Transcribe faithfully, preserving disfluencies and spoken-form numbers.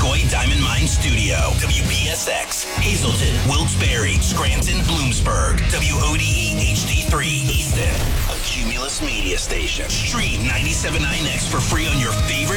Missisquoi Diamond Mine Studio. W B S X, Hazleton, Wilkes-Barre, Scranton, Bloomsburg. W O D E H D three, Easton. A Cumulus Media Station. Stream ninety-seven point nine X for free on your favorite